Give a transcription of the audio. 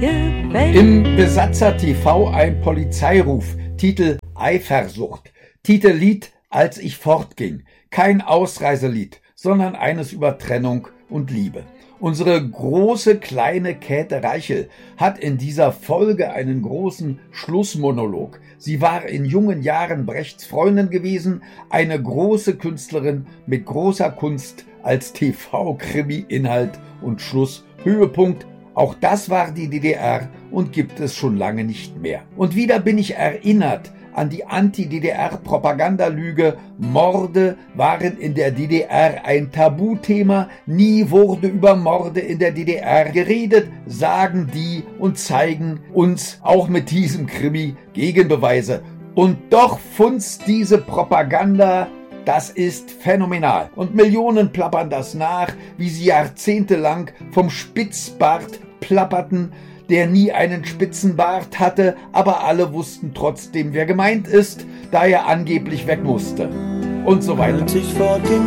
gefällt. Im Besatzer TV ein Polizeiruf, Titel Eifersucht, Titellied Als ich fortging, kein Ausreiselied, sondern eines über Trennung und Liebe. Unsere große kleine Käthe Reichel hat in dieser Folge einen großen Schlussmonolog. Sie war in jungen Jahren Brechts Freundin gewesen, eine große Künstlerin mit großer Kunst als TV-Krimi-Inhalt und Schlusshöhepunkt. Auch das war die DDR und gibt es schon lange nicht mehr. Und wieder bin ich erinnert an die Anti-DDR-Propagandalüge. Morde waren in der DDR ein Tabuthema. Nie wurde über Morde in der DDR geredet, sagen die und zeigen uns auch mit diesem Krimi Gegenbeweise. Und doch funzt diese Propaganda. Das ist phänomenal. Und Millionen plappern das nach, wie sie jahrzehntelang vom Spitzbart plapperten, der nie einen Spitzenbart hatte, aber alle wussten trotzdem, wer gemeint ist, da er angeblich weg musste. Und so weiter.